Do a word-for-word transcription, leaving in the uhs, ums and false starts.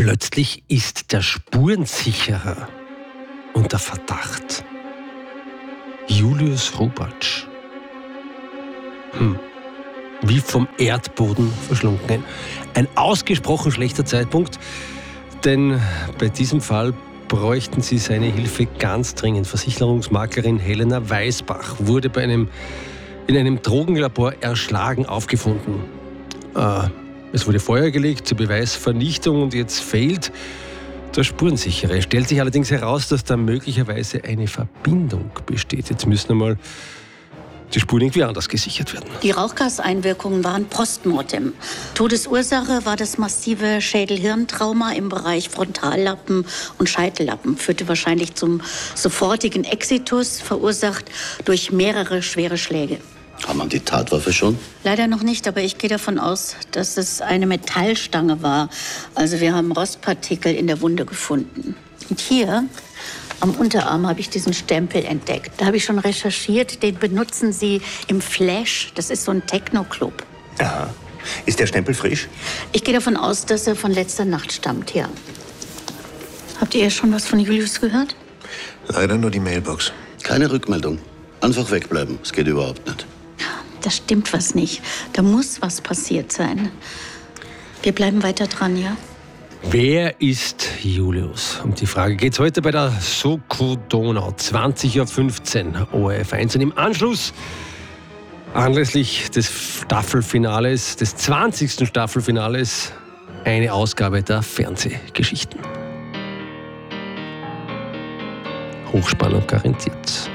Plötzlich ist der Spurensicherer unter Verdacht. Julius Hrubatsch. Hm. Wie vom Erdboden verschlungen. Ein ausgesprochen schlechter Zeitpunkt, denn bei diesem Fall bräuchten Sie seine Hilfe ganz dringend. Versicherungsmaklerin Helena Weisbach wurde bei einem, in einem Drogenlabor erschlagen aufgefunden. Äh, es wurde Feuer gelegt zur Beweisvernichtung und jetzt fehlt der Spurensicherer. Es stellt sich allerdings heraus, dass da möglicherweise eine Verbindung besteht. Jetzt müssen einmal die Spuren irgendwie anders gesichert werden. Die Rauchgaseinwirkungen waren postmortem. Todesursache war das massive Schädel-Hirntrauma im Bereich Frontallappen und Scheitellappen. Führte wahrscheinlich zum sofortigen Exitus, verursacht durch mehrere schwere Schläge. Haben wir die Tatwaffe schon? Leider noch nicht, aber ich gehe davon aus, dass es eine Metallstange war. Also wir haben Rostpartikel in der Wunde gefunden. Und hier am Unterarm habe ich diesen Stempel entdeckt. Da habe ich schon recherchiert. Den benutzen Sie im Flash. Das ist so ein Techno-Club. Aha. Ist der Stempel frisch? Ich gehe davon aus, dass er von letzter Nacht stammt, ja. Habt ihr schon was von Julius gehört? Leider nur die Mailbox. Keine Rückmeldung. Einfach wegbleiben. Es geht überhaupt nicht. Da stimmt was nicht. Da muss was passiert sein. Wir bleiben weiter dran, ja? Wer ist Julius? Um die Frage geht es heute bei der Soko Donau. zwanzig Uhr fünfzehn O R F eins. Und im Anschluss, anlässlich des Staffelfinales, des zwanzigsten Staffelfinales, eine Ausgabe der Fernsehgeschichten. Hochspannung garantiert.